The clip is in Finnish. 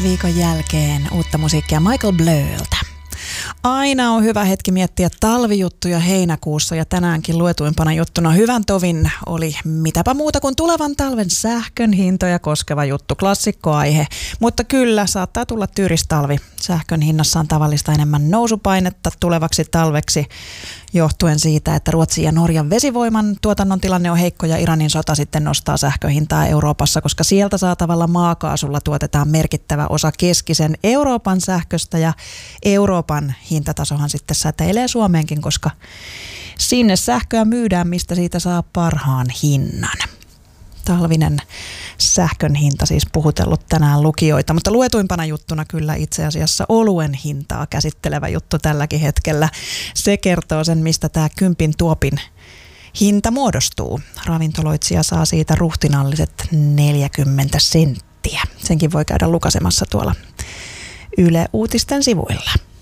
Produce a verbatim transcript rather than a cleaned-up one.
viikon jälkeen uutta musiikkia Michael Blööltä. Aina on hyvä hetki miettiä talvijuttuja heinäkuussa ja tänäänkin luetuimpana juttuna hyvän tovin oli mitäpä muuta kuin tulevan talven sähkön hintoja koskeva juttu, klassikkoaihe. Mutta kyllä, saattaa tulla tyyristalvi. Sähkön hinnassa on tavallista enemmän nousupainetta tulevaksi talveksi johtuen siitä, että Ruotsin ja Norjan vesivoiman tuotannon tilanne on heikko ja Iranin sota sitten nostaa sähköhintaa Euroopassa, koska sieltä saatavalla maakaasulla tuotetaan merkittävä osa keskisen Euroopan sähköstä ja Euroopan hintatasohan sitten säteilee Suomeenkin, koska sinne sähköä myydään, mistä siitä saa parhaan hinnan. Talvinen sähkön hinta siis puhutellut tänään lukijoita, mutta luetuimpana juttuna kyllä itse asiassa oluen hintaa käsittelevä juttu tälläkin hetkellä. Se kertoo sen, mistä tämä kympin tuopin hinta muodostuu. Ravintoloitsija saa siitä ruhtinalliset neljäkymmentä senttiä. Senkin voi käydä lukasemassa tuolla Yle Uutisten sivuilla.